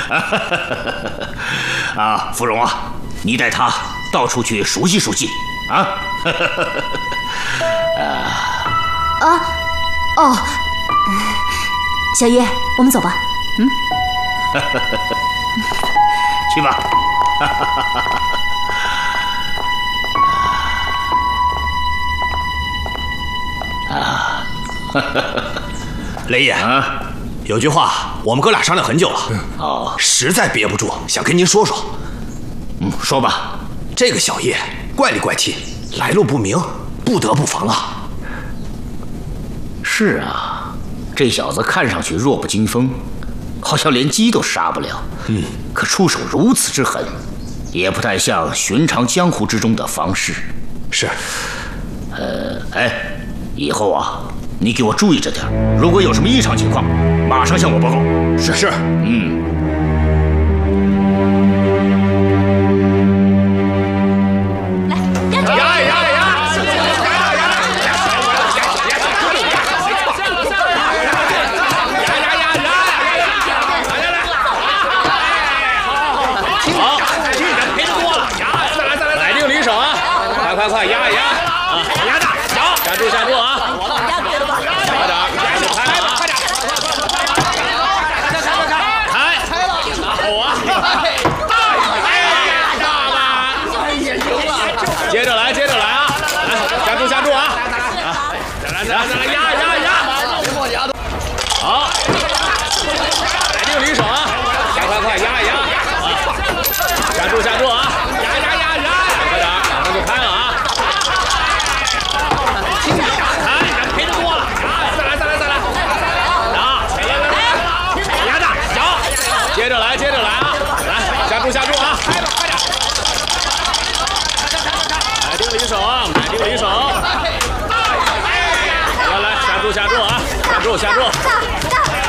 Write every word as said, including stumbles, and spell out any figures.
啊，芙蓉啊，你带他到处去熟悉熟悉啊。啊啊哦，小叶，我们走吧。嗯， 去吧。啊， 雷爷啊，有句话我们哥俩商量很久了，哦，实在憋不住，想跟您说说。 嗯，说吧。 这个小叶怪里怪气，来路不明，不得不防啊。 是啊，这小子看上去弱不禁风，好像连鸡都杀不了。嗯，可出手如此之狠，也不太像寻常江湖之中的方式。 是， 呃，哎，以后啊，你给我注意着点，如果有什么异常情况，马上向我报告。 是是， 嗯。 快快压一压啊！压大，脚，下注下注啊！压对了吧？快点，开了，快点！开，开了，好啊！哎，大吧！接着来，接着来啊！来，下注下注啊！啊，再来，再来，再来，压压压！好，摆定离手啊！快快快，压一压啊！下注下注啊！压压压压！快点，马上就开了啊！接着来，接着来啊！来，下注下注啊！开吧，快点！买定离手啊！买定离手！来来，下注下注啊！下注下注！